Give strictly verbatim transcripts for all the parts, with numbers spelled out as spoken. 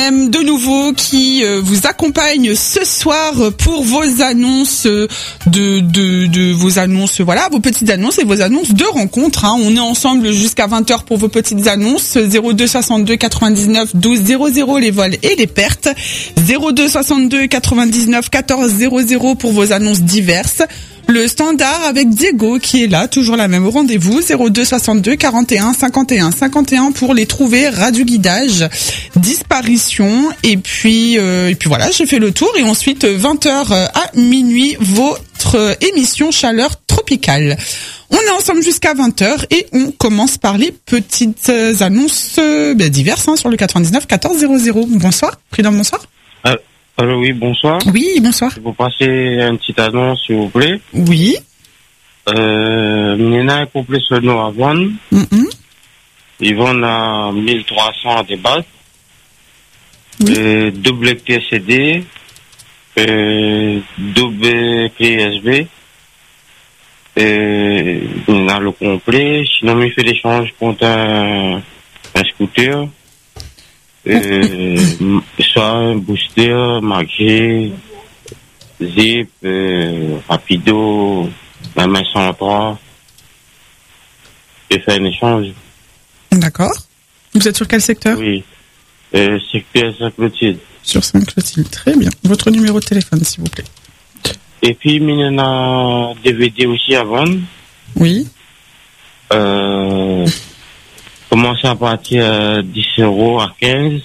M de nouveau qui euh, vous accompagne ce soir pour vos annonces de, de, de vos annonces, voilà, vos petites annonces et vos annonces de rencontres. Hein. On est ensemble jusqu'à vingt heures pour vos petites annonces. zéro deux soixante-deux quatre-vingt-dix-neuf douze zéro zéro les vols et les pertes. zéro deux soixante-deux quatre-vingt-dix-neuf quatorze zéro zéro pour vos annonces diverses. Le standard avec Diego qui est là, toujours la même au rendez-vous, zéro deux soixante-deux quarante et un cinquante et un cinquante et un pour les trouver, radio guidage, disparition, et puis euh, et puis voilà, j'ai fait le tour, et ensuite vingt heures à minuit, votre émission Chaleur Tropicale. On est ensemble jusqu'à vingt heures et on commence par les petites annonces euh, ben, diverses hein, sur le quatre-vingt-dix-neuf quatorze zéro zéro. Bonsoir, Prud'homme, bonsoir. Euh. Alors oui, bonsoir. Oui, bonsoir. Vous passez une petite annonce, s'il vous plaît. Oui. Euh, Nina est complet sur nous à vendre. Mm-hmm. Ils vendent à mille trois cents à des bases. Oui. Euh, double clé C D. Euh, double clé U S B. Euh, on a le complet. Sinon, il fait l'échange contre un, un scooter. Euh, soit un booster, Magé, Zip, euh, Rapido, la main cent trois, et faire un échange. D'accord. Vous êtes sur quel secteur? Oui, euh, secteur Saint-Clotilde. Sur Saint-Clotilde, très bien. Votre numéro de téléphone, s'il vous plaît. Et puis, il y en a D V D aussi à vendre. Oui. Euh... Commencez à partir de dix euros à quinze.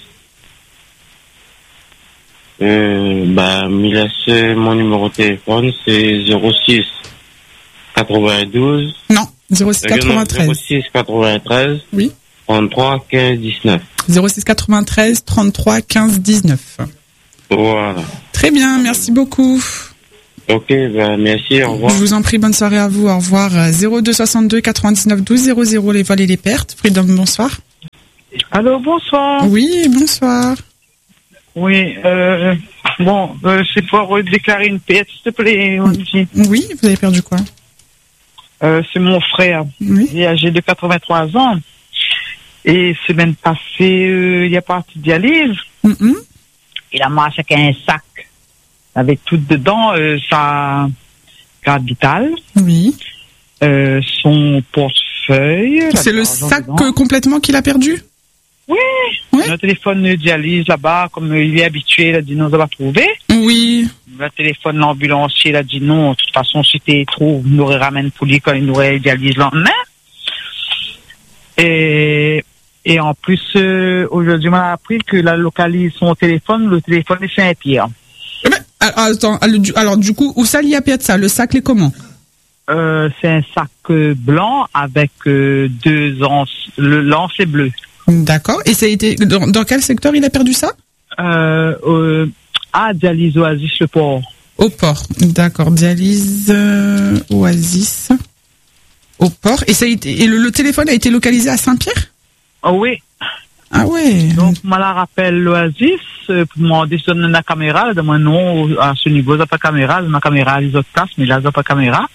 Euh, bah, me laisse mon numéro de téléphone, c'est zéro six quatre-vingt-douze. Non, zéro six quatre-vingt-treize. zéro six quatre-vingt-treize. Oui. trente-trois quinze dix-neuf. zéro six quatre-vingt-treize trente-trois quinze dix-neuf. Voilà. Très bien, merci beaucoup. Ok, ben merci, au revoir. Je vous en prie, bonne soirée à vous, au revoir. zéro deux soixante-deux quatre-vingt-dix-neuf douze zéro zéro les vols et les pertes. Prud'homme, bonsoir. Allô, bonsoir. Oui, bonsoir. Oui, euh, bon, euh, c'est pour déclarer une perte, s'il te plaît, Olivier. Oui, vous avez perdu quoi? euh, C'est mon frère, oui. Il est âgé de quatre-vingt-trois ans, et semaine passée, euh, il a parti de dialyse. Mm-hmm. Il a marché avec un sac avec tout dedans, euh, sa carte vitale, oui. euh, son portefeuille. C'est le sac euh, complètement qu'il a perdu? Oui, oui. Le téléphone de dialyse là-bas, comme il est habitué, il a dit non, on va trouver. Oui. Le téléphone l'ambulancier, il a dit non, de toute façon, si tu trouves, il nous ramène pour lui quand il nous dialyse le lendemain. Et, et en plus, euh, aujourd'hui, on a appris que la localise son téléphone, le téléphone est Saint-Pierre. Eh ben, attends, alors du coup, où ça l'y a perdu ça? Le sac, les comment? Euh, c'est un sac euh, blanc avec euh, deux anses, le lance est bleu. D'accord. Et ça a été dans, dans quel secteur il a perdu ça? Euh, euh, à Dialyse Oasis le port. Au port. D'accord. Dialyse euh, Oasis au port. Et ça a été, et le, le téléphone a été localisé à Saint-Pierre? Oh oui. Ah ouais. Donc moi la rappelle l'Oasis euh, pour demander si on a la caméra. Elle demande non à ce niveau, il n'y a pas de caméra. Ma caméra à les autres places, mais là il n'y a pas de caméra.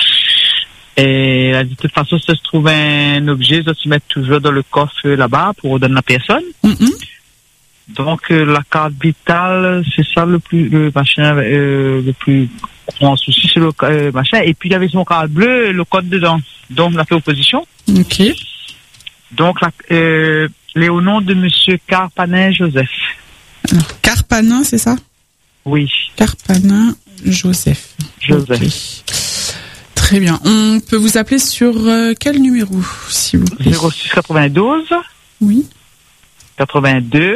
Et elle a dit, de toute façon, si ça se trouve un objet, ça se met toujours dans le coffre là-bas pour donner à la personne. Mm-hmm. Donc, euh, la carte vitale, c'est ça le plus, le machin, euh, le plus grand souci, c'est le euh, machin. Et puis, il y avait son carte bleue, le code dedans. Donc, on a fait opposition. Ok. Donc, la, euh, les au nom de monsieur Carpanin Joseph. Alors, Carpanin, c'est ça? Oui. Carpanin Joseph. Joseph. Okay. Très bien. On peut vous appeler sur euh, quel numéro, s'il vous plaît? zéro six quatre-vingt-douze. Oui. quatre-vingt-deux.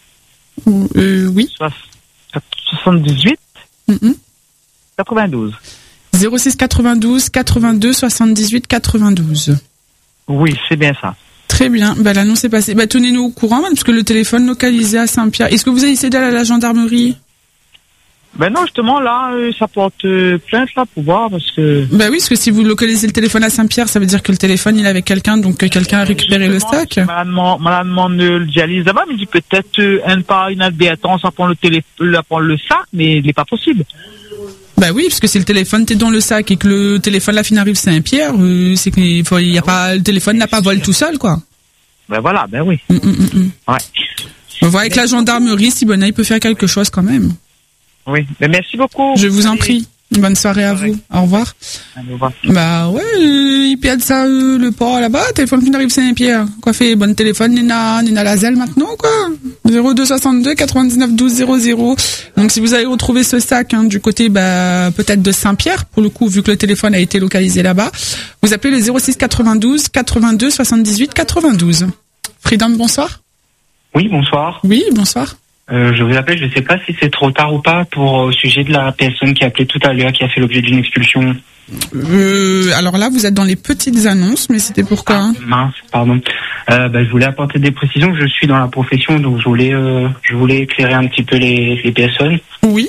Euh, oui. soixante-dix-huit. Mm-hmm. quatre-vingt-douze. zéro six quatre-vingt-douze quatre-vingt-deux soixante-dix-huit quatre-vingt-douze. Oui, c'est bien ça. Très bien. Bah, l'annonce est passée. Bah, tenez-nous au courant, parce que le téléphone localisé à Saint-Pierre. Est-ce que vous avez essayé d'aller à la gendarmerie? Ben non, justement, là, euh, ça porte euh, plainte, là, pour voir, parce que... Ben oui, parce que si vous localisez le téléphone à Saint-Pierre, ça veut dire que le téléphone, il est avec quelqu'un, donc euh, quelqu'un a récupéré le sac. Madame demande le dialyse là-bas, me dit peut-être euh, un pas inadvertance à prendre le téléphone, à prendre le sac, mais il n'est pas possible. Bah oui, parce que si le téléphone t'es dans le sac et que le téléphone la fin arrive Saint-Pierre, euh, c'est qu'il faut, il y a pas, le téléphone n'a pas volé tout seul, quoi. Ben voilà, ben oui. Mm, mm, mm. Ouais. On va voir avec la gendarmerie si Bonaï peut faire quelque chose quand même. Oui, mais merci beaucoup. Je vous en prie. Bonne soirée à vous. Au revoir. Au revoir. Bah ouais, euh, il perd ça euh, le port là-bas, téléphone qui arrive Saint-Pierre. Quoi fait bon téléphone, Nina, Nina Lazel maintenant quoi. zéro deux soixante-deux quatre-vingt-dix-neuf douze zéro zéro. Donc si vous avez retrouvé ce sac hein, du côté bah peut-être de Saint-Pierre pour le coup vu que le téléphone a été localisé là-bas, vous appelez le zéro six quatre-vingt-douze quatre-vingt-deux soixante-dix-huit quatre-vingt-douze. Freedom, bonsoir. Oui, bonsoir. Oui, bonsoir. Euh, je vous appelle, je ne sais pas si c'est trop tard ou pas pour au sujet de la personne qui a appelé tout à l'heure, qui a fait l'objet d'une expulsion. Euh, alors là, vous êtes dans les petites annonces, mais c'était pourquoi hein ah, mince, pardon. Euh, bah, je voulais apporter des précisions. Je suis dans la profession, donc je voulais, euh, je voulais éclairer un petit peu les, les personnes. Oui.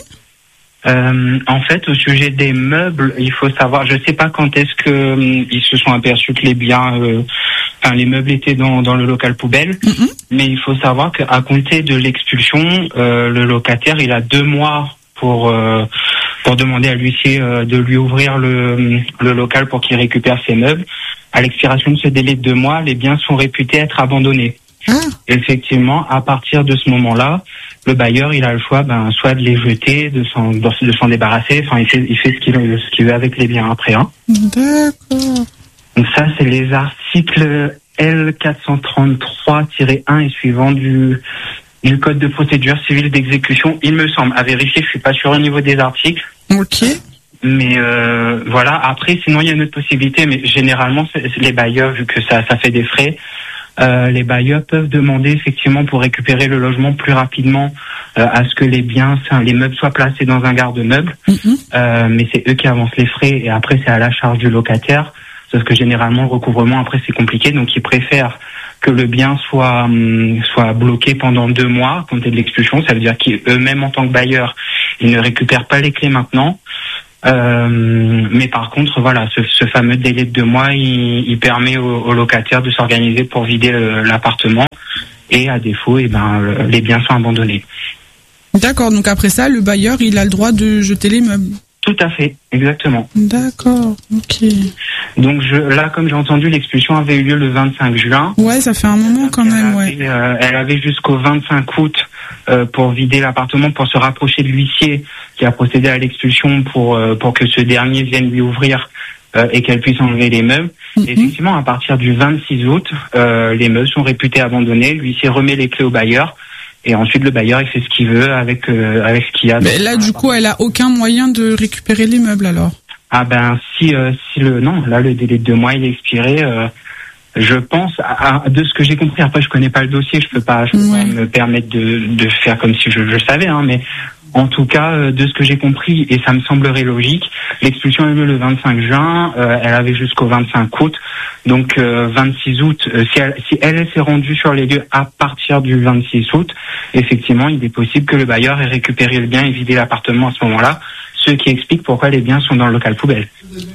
Euh, en fait, au sujet des meubles, il faut savoir, je sais pas quand est-ce que euh, ils se sont aperçus que les biens, euh, enfin les meubles étaient dans, dans le local poubelle, Mm-hmm. mais il faut savoir qu'à compter de l'expulsion, euh, le locataire, il a deux mois pour euh, pour demander à l'huissier euh, de lui ouvrir le, le local pour qu'il récupère ses meubles. À l'expiration de ce délai de deux mois, les biens sont réputés être abandonnés. Ah. Effectivement, à partir de ce moment-là, le bailleur, il a le choix, ben, soit de les jeter, de s'en, de s'en débarrasser. Enfin, il fait, il fait ce qu'il veut, ce qu'il veut avec les biens après. Hein. D'accord. Donc ça, c'est les articles L quatre cent trente-trois tiret un et suivant du du code de procédure civile d'exécution. Il me semble, à vérifier, je suis pas sûr au niveau des articles. Ok. Mais euh, voilà. Après, sinon, il y a une autre possibilité. Mais généralement, c'est, c'est les bailleurs, vu que ça, ça fait des frais. Euh, les bailleurs peuvent demander effectivement pour récupérer le logement plus rapidement euh, à ce que les biens, les meubles soient placés dans un garde-meubles. Mm-hmm. Euh, mais c'est eux qui avancent les frais et après c'est à la charge du locataire. Parce que généralement le recouvrement après c'est compliqué, donc ils préfèrent que le bien soit hum, soit bloqué pendant deux mois compté de l'expulsion. Ça veut dire qu'eux-mêmes en tant que bailleurs, ils ne récupèrent pas les clés maintenant. Euh, mais par contre, voilà, ce, ce fameux délai de deux mois, il, il permet aux, aux locataires de s'organiser pour vider le, l'appartement. Et à défaut, eh ben, le, les biens sont abandonnés. D'accord, donc après ça, le bailleur, il a le droit de jeter les meubles. Tout à fait, exactement. D'accord, ok. Donc je, là, comme j'ai entendu, l'expulsion avait eu lieu le vingt-cinq juin. Ouais, ça fait un moment quand elle même, avait, ouais. euh, elle avait jusqu'au vingt-cinq août euh, pour vider l'appartement, pour se rapprocher de l'huissier qui a procédé à l'expulsion pour euh, pour que ce dernier vienne lui ouvrir euh, et qu'elle puisse enlever les meubles. Mm-hmm. Et effectivement, à partir du vingt-six août, euh, les meubles sont réputés abandonnés. L'huissier remet les clés au bailleur. Et ensuite, le bailleur, il fait ce qu'il veut avec euh, avec ce qu'il y a. Mais là, du coup, elle a aucun moyen de récupérer les meubles, alors? Ah ben, si euh, si le non, là, le délai de deux mois, il est expiré. Euh, je pense, à, à, de ce que j'ai compris. Après, je connais pas le dossier, je peux pas, je peux Ouais. pas me permettre de de faire comme si je, je savais, hein. Mais en tout cas, euh, de ce que j'ai compris, et ça me semblerait logique, l'expulsion a eu lieu le vingt-cinq juin. Euh, elle avait jusqu'au vingt-cinq août. Donc euh, vingt-six août, euh, si elle si elle s'est rendue sur les lieux à partir du vingt-six août, effectivement, il est possible que le bailleur ait récupéré le bien et vidé l'appartement à ce moment-là, ce qui explique pourquoi les biens sont dans le local poubelle.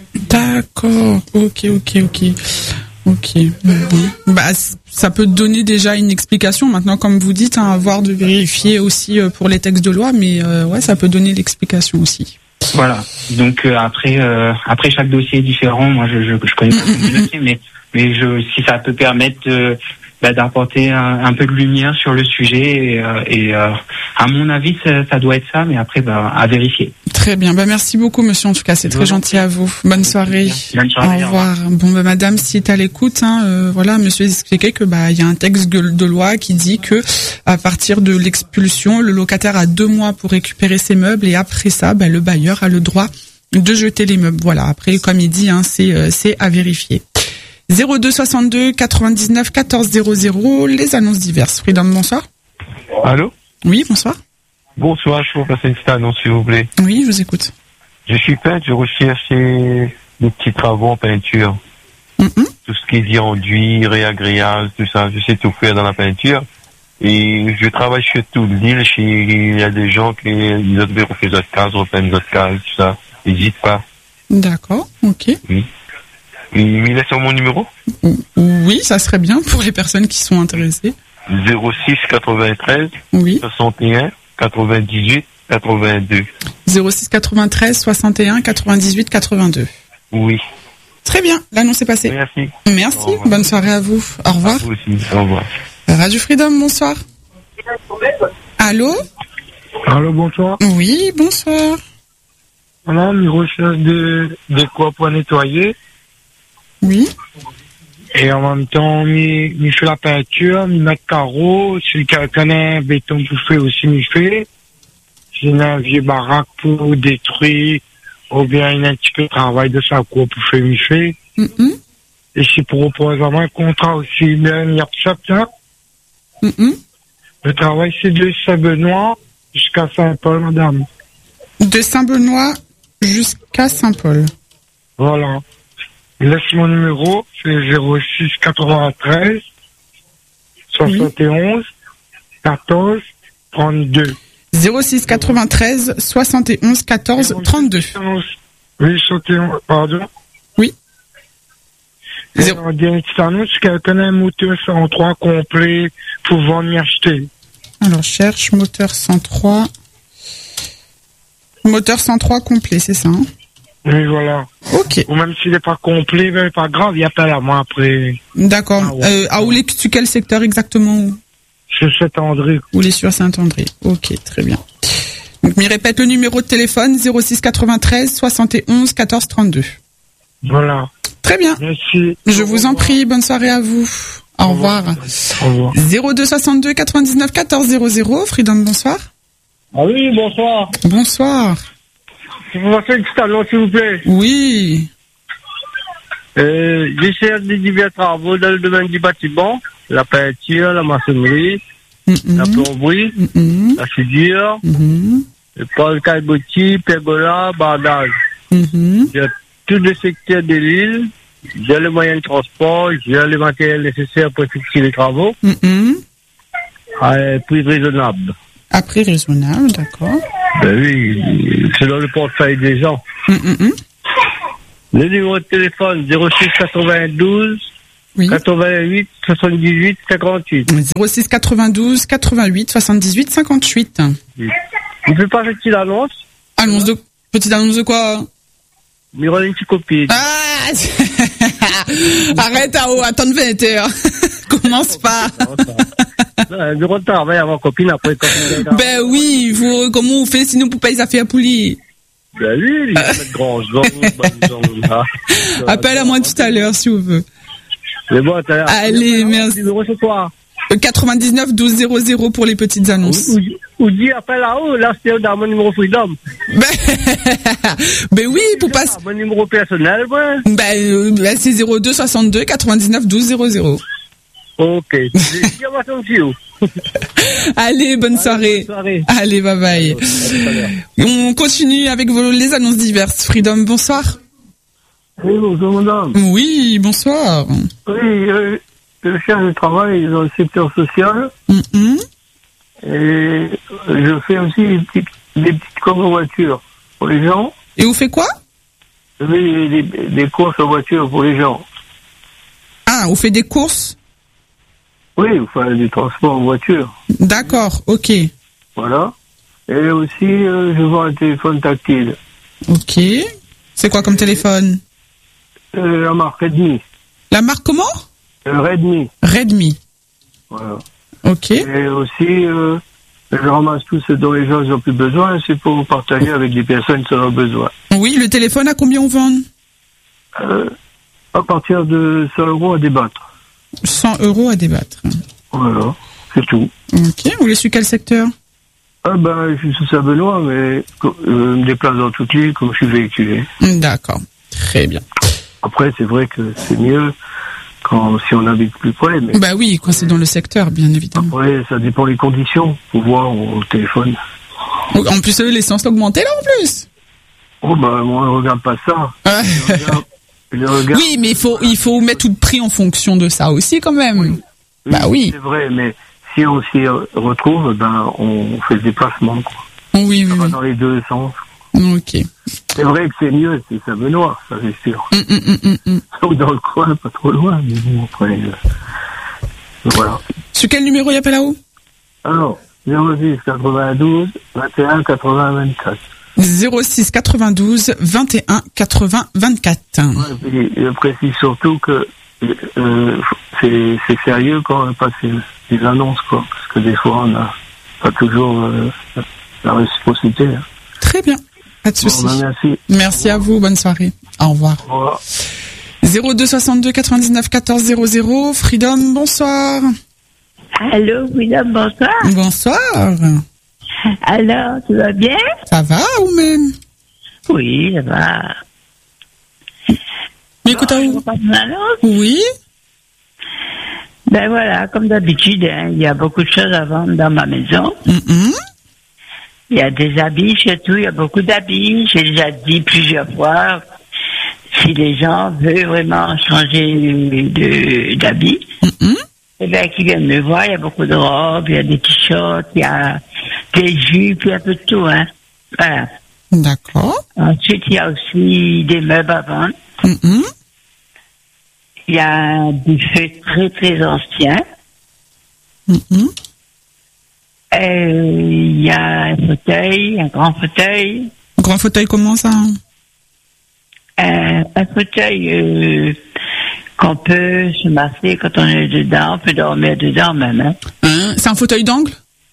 D'accord, ok, ok, ok. Ok. Mhm. Bah, ça peut donner déjà une explication. Maintenant, comme vous dites, hein, avoir de vérifier aussi euh, pour les textes de loi, mais euh, ouais, ça peut donner l'explication aussi. Voilà. Donc euh, après, euh, après chaque dossier est différent. Moi, je je, je connais pas tous les dossiers, mais mais je si ça peut permettre de bah, d'apporter un, un peu de lumière sur le sujet et, euh, et euh, à mon avis, ça, ça doit être ça, mais après, bah, à vérifier. Très bien. Bah, merci beaucoup, monsieur. En tout cas, c'est très gentil à vous. Bonne soirée. Bonne soirée. Au revoir. Bon, bah, madame, si est à l'écoute, hein, euh, voilà, monsieur expliquait que, bah, il y a un texte de loi qui dit que, à partir de l'expulsion, le locataire a deux mois pour récupérer ses meubles et après ça, bah, le bailleur a le droit de jeter les meubles. Voilà. Après, comme il dit, hein, c'est, euh, c'est à vérifier. zéro deux soixante-deux quatre-vingt-dix-neuf quatorze zéro zéro, les annonces diverses. Freedom, bonsoir. Allô? Oui, bonsoir. Bonsoir, je vous passe une petite annonce, s'il vous plaît. Oui, je vous écoute. Je suis peintre, je recherche des petits travaux en peinture. Mm-hmm. Tout ce qui est dit enduit, réagréage, tout ça, je sais tout faire dans la peinture. Et je travaille sur toute l'île, chez, il y a des gens qui, ils ont refait d'autres cases, repeignent d'autres cases, tout ça. N'hésite pas. D'accord, ok. Oui. Et il laisse mon numéro? Oui, ça serait bien pour les personnes qui sont intéressées. zéro six quatre-vingt-treize Oui. soixante et un quatre-vingt-dix-huit quatre-vingt-deux. zéro six quatre-vingt-treize soixante et un quatre-vingt-dix-huit quatre-vingt-deux. Oui. Très bien, l'annonce est passée. Merci. Merci, bonne soirée à vous. Au revoir. À vous aussi, au revoir. Radio Freedom, bonsoir. Allô? Allô, bonsoir. Oui, bonsoir. Voilà, je recherche de, de quoi pour nettoyer. Oui. Et en même temps, je fais la peinture, je mets carreaux. Si quelqu'un a un béton pour faire aussi, je fais. Si j'ai un vieux baraque pour détruire, ou bien il y a un petit peu de travail de ça, quoi, pour faire, je fais. Mm-hmm. Et si pour proposer un contrat aussi, bien, il y a ça, ça. Mm-hmm. Le travail, c'est de Saint-Benoît jusqu'à Saint-Paul, madame. De Saint-Benoît jusqu'à Saint-Paul. Voilà. Laisse mon numéro, c'est zéro six quatre-vingt-treize soixante et onze quatorze trente-deux. zéro six quatre-vingt-treize soixante et onze quatorze trente-deux. Oui, soixante et onze, pardon. Oui. Et on dit une petite annonce, quelqu'un a un moteur cent trois complet pour vendre et acheter. Alors, cherche moteur cent trois. Moteur cent trois complet, c'est ça, hein? Oui, voilà. Ok. Ou même s'il n'est pas complet, ben, pas grave, il appelle à moi après. D'accord. Ah, ouais. euh, à où les, sur quel secteur exactement? Sur Saint-André. Ou les sur Saint-André. Ok, très bien. Donc, m'y répète le numéro de téléphone, zéro six quatre-vingt-treize soixante et onze quatorze trente-deux. Voilà. Très bien. Merci. Je vous en prie, bonne soirée à vous. Au, Au revoir. revoir. Au revoir. zéro deux soixante-deux quatre-vingt-dix-neuf quatorze zéro zéro. Freedom, bonsoir. Ah oui, bonsoir. Bonsoir. Je vous passer une petite annonce, s'il vous plaît. Oui. Euh, J'essaie de divers travaux dans le domaine du bâtiment, la peinture, la maçonnerie, mm-hmm. la plomberie, mm-hmm. la soudure, mm-hmm. le pôle caillebotis, pergola, bardage. Mm-hmm. J'ai tous les secteurs de l'île, j'ai les moyens de transport, j'ai les matériels nécessaires pour effectuer les travaux, mm-hmm. à un prix raisonnable. À prix raisonnable, d'accord. Ben oui, c'est dans le portefeuille des gens. Mm-hmm. Le numéro de téléphone zéro six quatre-vingt-douze oui. quatre-vingt-huit soixante-dix-huit cinquante-huit. zéro six quatre-vingt-douze quatre-vingt-huit soixante-dix-huit cinquante-huit. Oui. On peut pas faire une petite annonce? Annonce de... Petite annonce de quoi? Miro une petite copine. Ah arrête, à haut, attends vingt heures. Commence pas. Un bureau de travail avant copine, après copine. Ben oui, vous, comment on fait sinon pour payer les affaires pour lui? Ben oui, il va mettre grand zone. Appelle à moi tout à l'heure si vous voulez. Mais bon, t'as allez, merci. Le numéro c'est quoi? quatre-vingt-dix-neuf douze zéro zéro pour les petites annonces. Ou, ou, ou dis appelle là-haut, là c'est dans mon numéro Freedom. Ben, ben oui, pour passer. Mon numéro personnel, ouais. Ben, euh, ben c'est zéro deux soixante-deux quatre-vingt-dix-neuf douze zéro zéro. Ok. Allez, bonne soirée. Bonne soirée. Allez, bye bye. On continue avec vos, les annonces diverses. Freedom, bonsoir. Oui, bonsoir madame. Oui, bonsoir. Oui, euh, je cherche du travail dans le secteur social. Mm-hmm. Et je fais aussi des petites, des petites courses en voiture pour les gens. Et vous faites quoi? Oui, des, des courses en voiture pour les gens. Ah, vous faites des courses? Oui, enfin, du transport en voiture. D'accord, ok. Voilà. Et aussi, euh, je vends un téléphone tactile. Ok. C'est quoi comme téléphone? euh, La marque Redmi. La marque comment? euh, Redmi. Redmi. Voilà. Ok. Et aussi, euh, je ramasse tout ce dont les gens n'ont plus besoin, c'est pour partager avec des personnes qui en ont besoin. Oui, le téléphone, à combien on vend? euh, À partir de cent euros à débattre. cent euros à débattre. Voilà, c'est tout. Ok, vous voulez sur quel secteur? Ah ben, je suis sous Saint-Benoît, mais je me déplace dans toute l'île comme je suis véhiculé. D'accord, très bien. Après, c'est vrai que c'est mieux quand si on habite plus près. Mais bah oui, quand c'est dans le secteur, bien évidemment. Après, ça dépend des conditions pour voir au téléphone. En plus, l'essence a augmenté là en plus. Oh ben, moi, je regarde pas ça. Ah. Je regarde, je regarde... Oui, mais il faut, il faut mettre tout le prix en fonction de ça aussi quand même. Oui. Bah oui. C'est vrai, mais si on s'y retrouve, ben, on fait le déplacement, quoi. Oui, ça oui, va oui. dans les deux sens. Ok. C'est vrai que c'est mieux, c'est Saint-Benoît, ça c'est sûr. Mm, mm, mm, mm. Ou dans le coin, pas trop loin, mais bon, après, euh, voilà. Sur quel numéro il appelle là-haut? Alors, zéro six quatre-vingt-douze vingt et un quatre-vingts vingt-quatre. zéro six quatre-vingt-douze vingt et un quatre-vingts vingt-quatre. Ouais, et je précise surtout que euh, c'est, c'est sérieux quand on passe les, les annonces, quoi. Parce que des fois, on n'a pas toujours euh, la réciprocité. Hein. Très bien. Pas de souci. Bon, ben, merci. Merci à vous. Bonne soirée. Au revoir. Au revoir. zéro deux soixante-deux quatre-vingt-dix-neuf quatorze zéro zéro. Freedom, bonsoir. Allô, Freedom, bonsoir. Bonsoir. Alors, tu vas bien? Ça va ou même? Oui, ça va. Mais écoute, bon, oui. Ben voilà, comme d'habitude, hein, il y a beaucoup de choses à vendre dans ma maison. Mm-hmm. Il y a des habits, surtout, il y a beaucoup d'habits. J'ai déjà dit plusieurs fois, si les gens veulent vraiment changer de, d'habits, mm-hmm. eh bien, qu'ils viennent me voir, il y a beaucoup de robes, il y a des t-shirts, il y a des jupes, il y a un peu de tout, hein. Voilà. D'accord. Ensuite, il y a aussi des meubles à vendre. Mm-hmm. Il y a un buffet très, très ancien. Mm-hmm. Et il y a un fauteuil, un grand fauteuil. Un grand fauteuil, comment ça? Un, un fauteuil euh, qu'on peut se masser quand on est dedans, on peut dormir dedans même. Hein. Hein? C'est un fauteuil d'angle?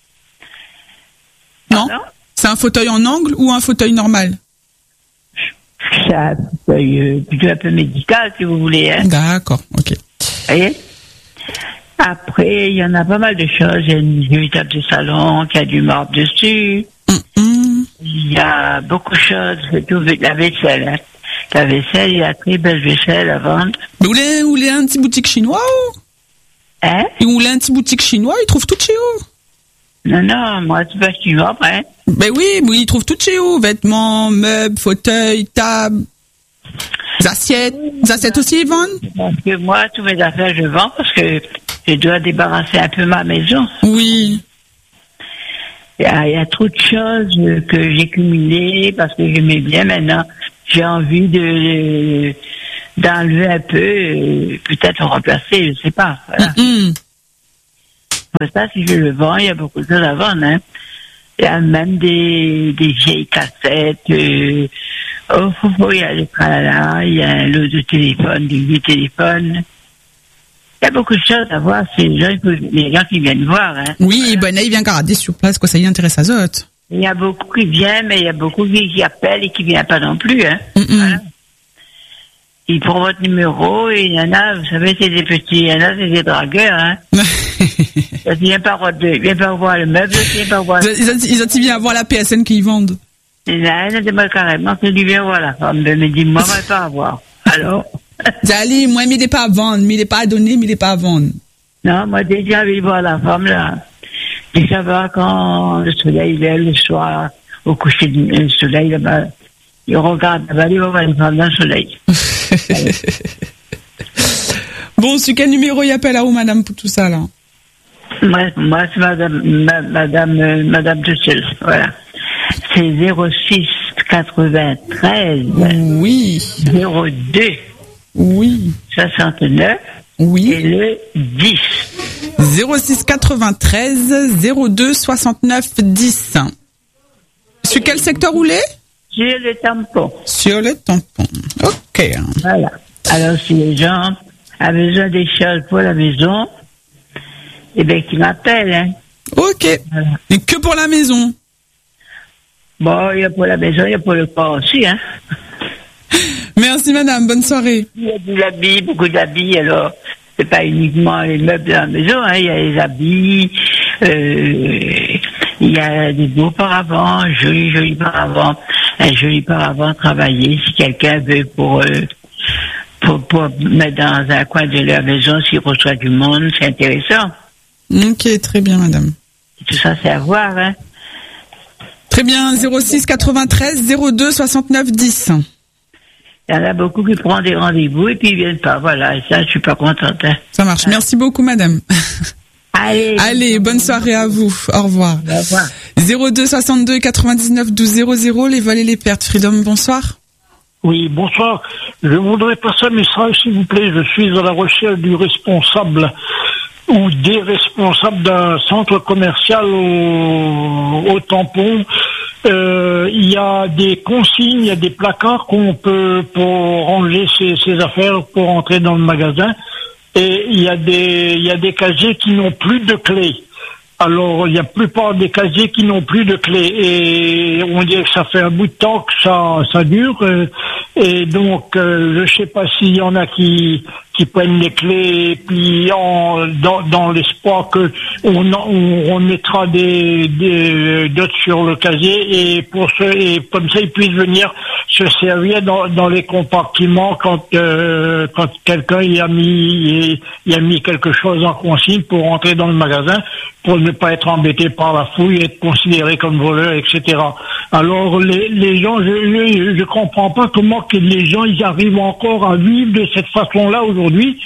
Non? Pardon? C'est un fauteuil en angle ou un fauteuil normal? C'est un fauteuil euh, plutôt un peu médical, si vous voulez. Hein. D'accord, ok. Vous voyez? Après, il y en a pas mal de choses. Il y a une jolie table de salon qui a du marbre dessus. Mm-hmm. Il y a beaucoup de choses, surtout avec la vaisselle. Hein. La vaisselle, il y a très belle vaisselle à vendre. Mais vous voulez, vous voulez un petit boutique chinois ou? Hein? Et vous voulez un petit boutique chinois, ils trouvent tout chez vous. Non, non, moi, c'est pas chinois, après. Ben oui, oui, ils trouvent tout chez vous. Vêtements, meubles, fauteuils, tables, assiettes. Les assiettes aussi, ils vendent? Parce que moi, tous mes affaires, je vends parce que je dois débarrasser un peu ma maison. Oui. Il y a, il y a trop de choses que j'ai cumulées parce que j'aimais bien. Maintenant, j'ai envie de d'enlever un peu, et peut-être le remplacer, je sais pas. Voilà. Mm-hmm. Pour ça, si je le vends, il y a beaucoup de choses à vendre. Hein. Il y a même des, des vieilles cassettes. Euh, oh, oh, oh, il y a des tralala, il y a un lot de téléphones, des vieux téléphones. Il y a beaucoup de choses à voir. C'est les gens, les gens qui viennent voir. Hein. Oui, ben là, il vient garder sur place, quoi, ça y intéresse à Zot. Il y a beaucoup qui viennent, mais il y a beaucoup qui, qui appellent et qui ne viennent pas non plus. Hein. Mm-hmm. Voilà. Ils prennent votre numéro et il y en a, vous savez, c'est des petits, il y en a, c'est des dragueurs. Hein. Ils viennent pas voir, de, ils viennent pas voir le meuble, ils viennent pas voir. Ils ont, ils ont bien voir la P S N qu'ils vendent. Il y en a, demande carrément, que lui vient voir la femme. Mais me dit, moi, je ne vais pas avoir. Alors? Allez, moi, mais il n'est pas à vendre, mais il n'est pas à donner, mais il n'est pas à vendre. Non, moi, déjà, je vais voir la femme, là. Et ça va quand le soleil est le soir, au coucher du soleil, là-bas. Il regarde là-bas, il va voir les femmes dans le soleil. Bon, sur quel numéro il appelle à où, madame, pour tout ça, là? Moi, moi c'est madame, ma, madame, euh, madame de Seul, voilà. C'est zéro six quatre-vingt-treize. Oui. zéro deux. Oui. soixante-neuf. Oui. Et le dix. zéro six quatre-vingt-treize zéro deux soixante-neuf dix. Sur quel secteur vous voulez? Sur le tampon. Sur le tampon. Ok. Voilà. Alors, si les gens ont besoin des choses pour la maison, eh bien, qu'ils m'appellent, hein. Ok. Voilà. Et que pour la maison? Bon, il y a pour la maison, il y a pour le corps aussi, hein. Merci, madame. Bonne soirée. Il y a de l'habit, beaucoup d'habits, alors, c'est pas uniquement les meubles de la maison, hein. Il y a les habits, euh, il y a des beaux paravents, jolis, jolis paravents, un joli paravent travaillé, si quelqu'un veut pour, euh, pour, pour mettre dans un coin de leur maison, s'il reçoit du monde, c'est intéressant. Ok, très bien, madame. Tout ça, c'est à voir, hein. Très bien, zéro six quatre-vingt-treize zéro deux soixante-neuf dix. Il y en a beaucoup qui prennent des rendez-vous et puis ils viennent pas, voilà, et ça, je suis pas contente, hein. Ça marche, hein. Merci beaucoup, madame. Allez. Allez, bonne soirée à vous. Au revoir. Au revoir. zéro deux soixante-deux quatre-vingt-dix-neuf douze zéro zéro, les vols et les pertes. Freedom, bonsoir. Oui, bonsoir. Je voudrais passer un message, s'il vous plaît. Je suis à la recherche du responsable ou des responsables d'un centre commercial au, au tampon. Euh, il y a des consignes, il y a des placards qu'on peut pour ranger ses, ses affaires pour entrer dans le magasin. et il y a des, il y a des casiers qui n'ont plus de clé. Alors, il y a la plupart des casiers qui n'ont plus de clé et on dirait que ça fait un bout de temps que ça, ça dure. euh, Et donc, euh, je sais pas s'il y en a qui qui prennent les clés et puis en, dans, dans l'espoir que on, on, on mettra des, des dots sur le casier et pour ce et comme ça ils puissent venir se servir dans, dans les compartiments quand euh, quand quelqu'un y a mis y a mis quelque chose en consigne pour rentrer dans le magasin pour ne pas être embêté par la fouille et être considéré comme voleur, et cetera. Alors les les gens, je je, je comprends pas comment que les gens ils arrivent encore à vivre de cette façon-là aujourd'hui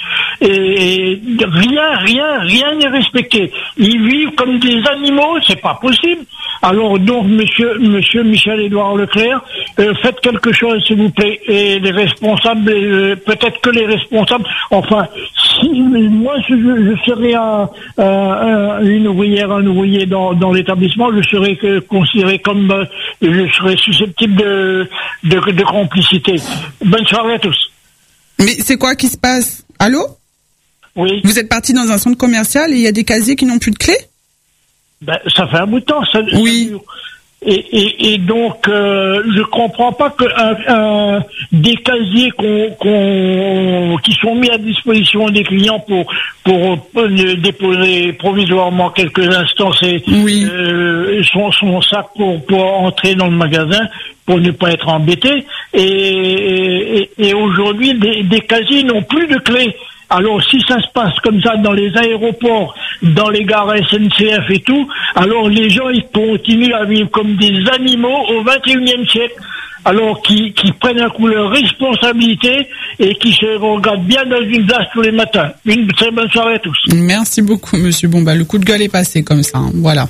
et rien rien rien n'est respecté. Ils vivent comme des animaux, c'est pas possible. Alors donc monsieur monsieur Michel-Édouard Leclerc, euh, faites quelque chose s'il vous plaît et les responsables euh, peut-être que les responsables enfin si moi je, je serais un, un, une ouvrière un ouvrier dans dans l'établissement, je serais que, considéré comme euh, je serais susceptible de, de de complicité. Bonne soirée à tous. Mais c'est quoi qui se passe? Allô? Oui. Vous êtes parti dans un centre commercial et il y a des casiers qui n'ont plus de clé? Ben, ça fait un bout de temps, ça. Oui. Ça et, et, et donc, euh, je comprends pas que un, un, des casiers qu'on, qu'on, qui sont mis à disposition des clients pour pour, pour déposer provisoirement quelques instants et oui. euh, son, son sac pour pour entrer dans le magasin pour ne pas être embêté. Et, et, et aujourd'hui, des, des casiers n'ont plus de clés. Alors, si ça se passe comme ça dans les aéroports, dans les gares S N C F et tout, alors les gens, ils continuent à vivre comme des animaux au vingt et unième siècle. Alors, qui, qui prennent un coup leur responsabilité et qui se regardent bien dans une glace tous les matins. Une très bonne soirée à tous. Merci beaucoup, monsieur. Bon, bah, le coup de gueule est passé comme ça, hein. Voilà.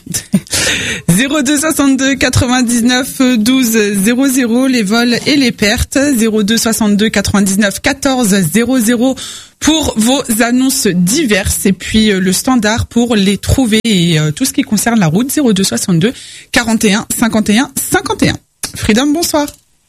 zéro deux soixante-deux quatre-vingt-dix-neuf douze zéro zéro, les vols et les pertes. zéro deux soixante-deux quatre-vingt-dix-neuf quatorze zéro zéro pour vos annonces diverses et puis euh, le standard pour les trouver et euh, tout ce qui concerne la route. Zéro deux soixante-deux quarante et un cinquante et un cinquante et un. Freedom, bonsoir.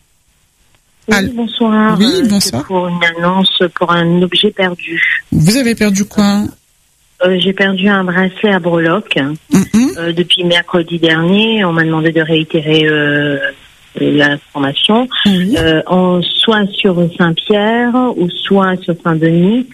Oui, Al- bonsoir. Oui, bonsoir. C'est pour une annonce pour un objet perdu. Vous avez perdu quoi? euh, J'ai perdu un bracelet à breloques. Mm-hmm. Euh, depuis mercredi dernier. On m'a demandé de réitérer euh, l'information. Oui. Euh, en, soit sur Saint-Pierre ou soit sur Saint-Denis.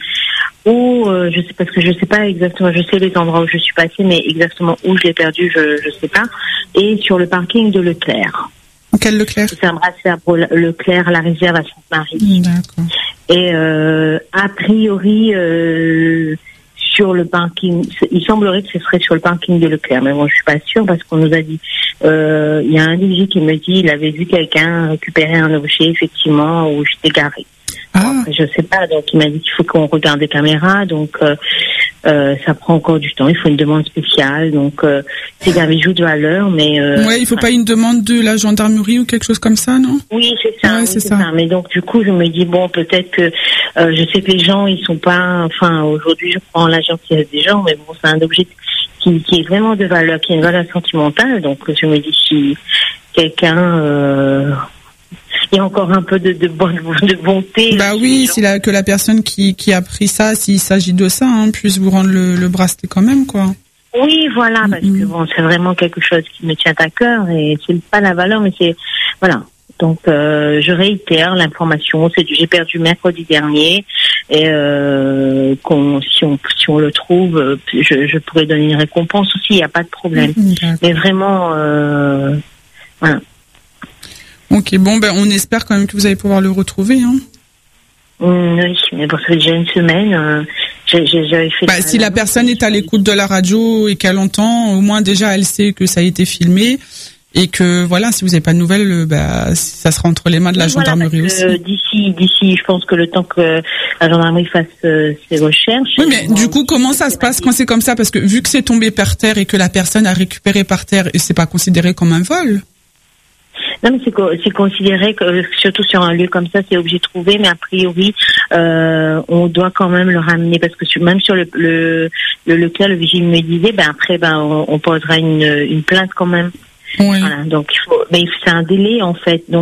Ou euh, je sais parce que je sais pas exactement, je sais les endroits où je suis passée, mais exactement où je l'ai perdu, je je sais pas. Et sur le parking de Leclerc. Quel Leclerc? C'est un bracelet à Leclerc, la réserve à Sainte-Marie. D'accord. Et euh, a priori euh, sur le parking, il semblerait que ce serait sur le parking de Leclerc, mais moi je suis pas sûre parce qu'on nous a dit, euh, il y a un D J qui me dit, il avait vu quelqu'un récupérer un objet effectivement où j'étais garée. Ah. Après, je sais pas, donc il m'a dit qu'il faut qu'on regarde les caméras, donc euh, euh, ça prend encore du temps, il faut une demande spéciale, donc euh, c'est un bijou de valeur, mais... Euh, ouais, il faut pas une demande de la gendarmerie ou quelque chose comme ça, non? Oui, c'est ça, ouais, oui, c'est c'est ça. ça. Mais donc du coup, je me dis, bon, peut-être que, euh, je sais que les gens, ils sont pas, enfin, aujourd'hui, je prends la gentillesse des gens, mais bon, c'est un objet qui, qui est vraiment de valeur, qui a une valeur sentimentale, donc je me dis, si quelqu'un... Euh, il y a encore un peu de, de, bonne, de bonté. Bah oui, si la, que la personne qui, qui a pris ça, s'il s'agit de ça, hein, puisse vous rendre le, le bracelet quand même, quoi. Oui, voilà, parce mm-hmm. que bon, c'est vraiment quelque chose qui me tient à cœur et c'est pas la valeur, mais c'est voilà. Donc, euh, je réitère l'information. C'est du j'ai perdu mercredi dernier et euh, qu'on, si on si on le trouve, je, je pourrais donner une récompense aussi. Il n'y a pas de problème. Mm-hmm. Mais vraiment, euh, voilà. Ok, bon, ben on espère quand même que vous allez pouvoir le retrouver. Hein. Mmh, oui, mais bon, ça fait déjà une semaine. Euh, j'ai, j'avais fait. Bah, si la personne est à l'écoute de la radio et qu'elle entend, au moins déjà elle sait que ça a été filmé et que voilà, si vous n'avez pas de nouvelles, bah ça sera entre les mains de la oui, gendarmerie voilà, aussi. Euh, d'ici, d'ici, je pense que le temps que la gendarmerie fasse euh, ses recherches. Oui, mais du coup, comment ça se passe quand c'est comme ça? Parce que vu que c'est tombé par terre et que la personne a récupéré par terre, et c'est pas considéré comme un vol. Non, mais c'est, c'est considéré que, surtout sur un lieu comme ça, c'est objet trouvé, mais a priori, euh, on doit quand même le ramener parce que sur, même sur le, le, le, le cas, le vigile me disait, ben après, ben, on, on posera une, une plainte quand même. Oui. Voilà. Donc, il faut, mais c'est un délai, en fait. Donc,